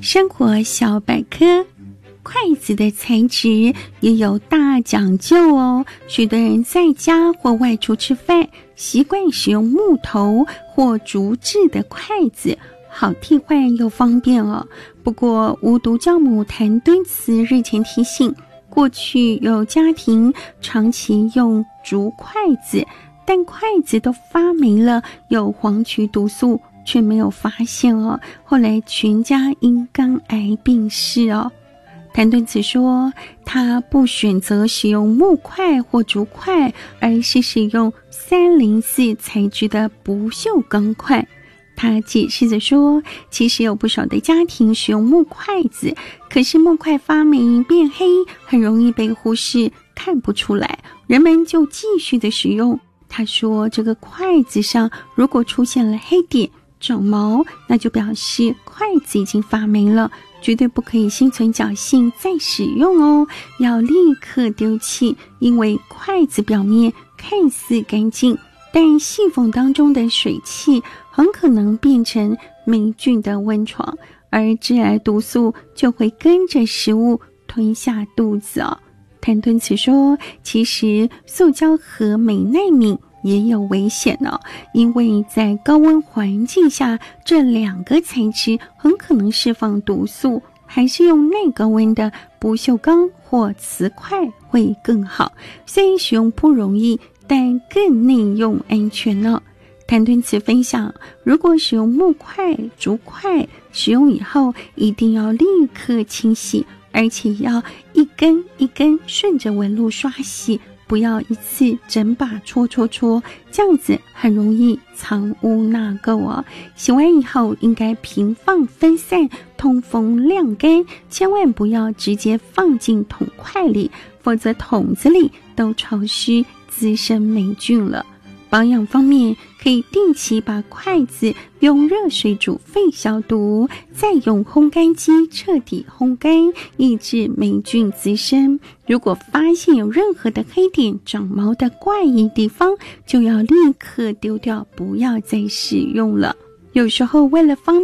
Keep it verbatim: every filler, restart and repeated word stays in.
生活小百科，筷子的材质也有大讲究哦。许多人在家或外出吃饭，习惯使用木头或竹制的筷子，好替换又方便哦。不过无毒教母谭敦慈日前提醒，过去有家庭长期用竹筷子，但筷子都发霉了，有黄曲毒素，却没有发现哦。后来全家因肝癌病逝哦。谭敦慈说，他不选择使用木筷或竹筷，而是使用三零四材质的不锈钢筷。他解释着说，其实有不少的家庭使用木筷子，可是木筷发霉变黑，很容易被忽视，看不出来，人们就继续的使用。他说，这个筷子上如果出现了黑点、长毛，那就表示筷子已经发霉了，绝对不可以心存侥幸再使用哦，要立刻丢弃，因为筷子表面看似干净，但细缝当中的水汽很可能变成霉菌的温床，而致癌毒素就会跟着食物吞下肚子哦。谭敦慈说，其实塑胶和美奈敏也有危险哦，因为在高温环境下，这两个材质很可能释放毒素，还是用耐高温的不锈钢或瓷筷会更好。虽然使用不容易，但更内用安全呢。谭敦慈分享，如果使用木筷、竹筷，使用以后一定要立刻清洗，而且要一根一根顺着纹路刷洗，不要一次整把搓搓搓，这样子很容易藏污纳垢哦。洗完以后应该平放分散，通风晾干，千万不要直接放进桶筷里，否则桶子里都潮湿，滋生霉菌了。保养方面，可以定期把筷子用热水煮沸消毒，再用烘干机彻底烘干，抑制霉菌滋生。如果发现有任何的黑点、长毛的怪异地方，就要立刻丢掉，不要再使用了。有时候为了方